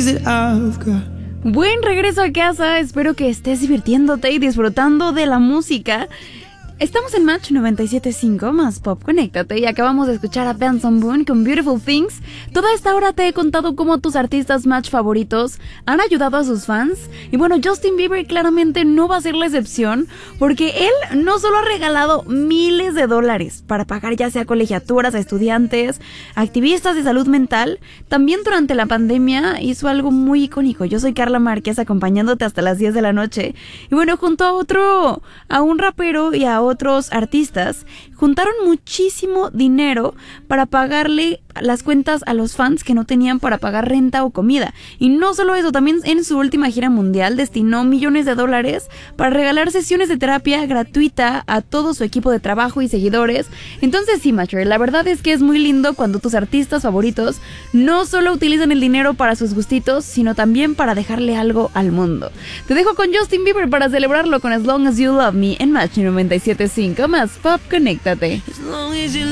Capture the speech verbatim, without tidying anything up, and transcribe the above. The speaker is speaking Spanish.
days that I've got. Buen regreso a casa, espero que estés divirtiéndote y disfrutando de la música. Estamos en Match noventa y siete punto cinco más Pop, conéctate, y acabamos de escuchar a Benson Boone con Beautiful Things. Toda esta hora te he contado cómo tus artistas Match favoritos han ayudado a sus fans. Y bueno, Justin Bieber claramente no va a ser la excepción, porque él no solo ha regalado miles de dólares para pagar ya sea colegiaturas a estudiantes, activistas de salud mental, también durante la pandemia hizo algo muy icónico. Yo soy Carla Márquez, acompañándote hasta las diez de la noche. Y bueno, junto a otro, a un rapero y a otros artistas, juntaron muchísimo dinero para pagarle las cuentas a los fans que no tenían para pagar renta o comida. Y no solo eso, también en su última gira mundial destinó millones de dólares para regalar sesiones de terapia gratuita a todo su equipo de trabajo y seguidores. Entonces sí, Matcher, la verdad es que es muy lindo cuando tus artistas favoritos no solo utilizan el dinero para sus gustitos, sino también para dejarle algo al mundo. Te dejo con Justin Bieber para celebrarlo con As Long As You Love Me en Match noventa y siete punto cinco más Pop, conéctate. As long as you